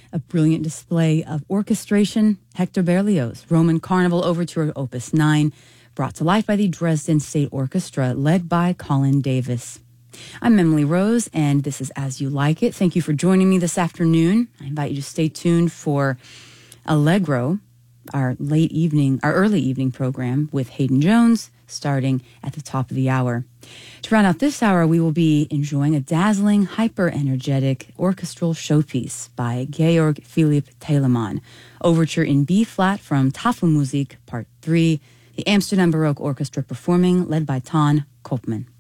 A brilliant display of orchestration, Hector Berlioz, Roman Carnival Overture Opus 9, brought to life by the Dresden State Orchestra, led by Colin Davis. I'm Emily Rose, and this is As You Like It. Thank you for joining me this afternoon. I invite you to stay tuned for Allegro, our early evening program with Hayden Jones, starting at the top of the hour. To round out this hour, we will be enjoying a dazzling, hyper-energetic orchestral showpiece by Georg Philipp Telemann, Overture in B-flat from Tafelmusik Part 3, the Amsterdam Baroque Orchestra performing, led by Ton Koopman.